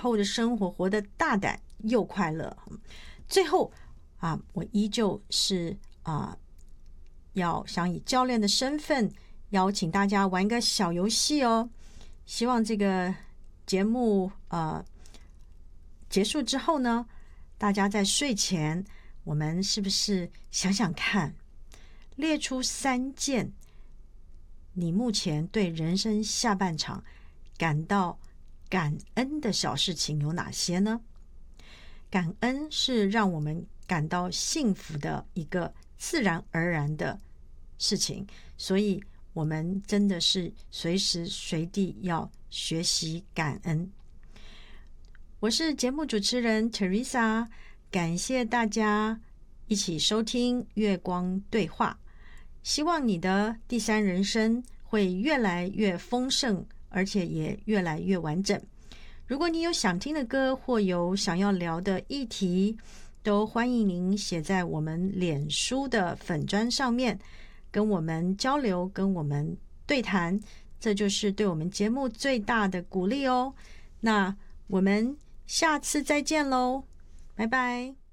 后的生活活得大胆又快乐。最后我依旧是要想以教练的身份邀请大家玩个小游戏哦。希望这个节目结束之后呢，大家在睡前，我们是不是想想看，列出3件你目前对人生下半场感到感恩的小事情有哪些呢？感恩是让我们感到幸福的一个自然而然的事情，所以我们真的是随时随地要学习感恩。我是节目主持人 Teresa， 感谢大家一起收听月光对话，希望你的第三人生会越来越丰盛，而且也越来越完整。如果你有想听的歌或有想要聊的议题，都欢迎您写在我们脸书的粉专上面，跟我们交流，跟我们对谈，这就是对我们节目最大的鼓励哦。那我们下次再见喽，拜拜。